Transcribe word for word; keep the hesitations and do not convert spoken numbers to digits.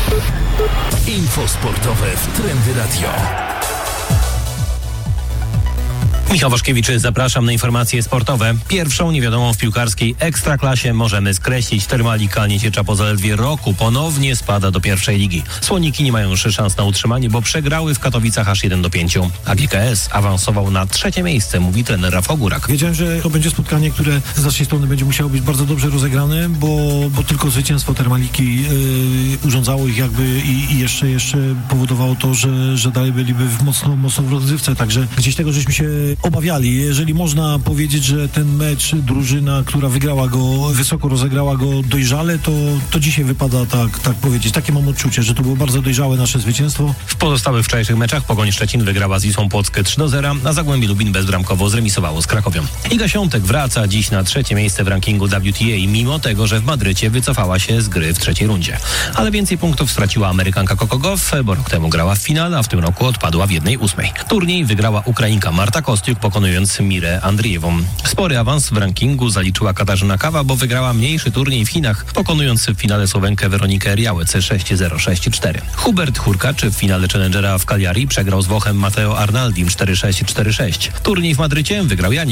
Info sportowe w Trendy Radio. Michał Waszkiewicz, zapraszam na informacje sportowe. Pierwszą niewiadomą w piłkarskiej Ekstraklasie możemy skreślić. Termalika Nieciecza po zaledwie roku ponownie spada do pierwszej ligi. Słoniki nie mają już szans na utrzymanie, bo przegrały w Katowicach aż jeden do pięciu. A G K S awansował na trzecie miejsce, mówi trener Rafał Górak. Wiedziałem, że to będzie spotkanie, które z naszej strony będzie musiało być bardzo dobrze rozegrane, bo, bo tylko zwycięstwo Termaliki yy, urządzało ich jakby i, i jeszcze, jeszcze powodowało to, że, że dalej byliby w mocno, mocno w rozgrywce. Także gdzieś tego, żeśmy się obawiali. Jeżeli można powiedzieć, że ten mecz, drużyna, która wygrała go, wysoko rozegrała go dojrzale, to, to dzisiaj wypada tak, tak powiedzieć. Takie mam odczucie, że to było bardzo dojrzałe nasze zwycięstwo. W pozostałych wczorajszych meczach Pogoń Szczecin wygrała z Wisłą Płock trzy do zera, a Zagłębie Lubin bezbramkowo zremisowało z Krakowią. Iga Świątek wraca dziś na trzecie miejsce w rankingu W T A, mimo tego, że w Madrycie wycofała się z gry w trzeciej rundzie. Ale więcej punktów straciła Amerykanka Coco Gauff, bo rok temu grała w finale, a w tym roku odpadła w jednej ósmej. Turniej wygrała Ukrainka Marta Kostiuk, pokonując Mirę Andrijewą. Spory awans w rankingu zaliczyła Katarzyna Kawa, bo wygrała mniejszy turniej w Chinach, pokonując w finale Słowenkę Weronikę Riałec sześć zero sześć cztery. Hubert Hurkacz w finale Challengera w Cagliari przegrał z Włochem Matteo Arnaldim cztery sześć cztery sześć. Turniej w Madrycie wygrał Janik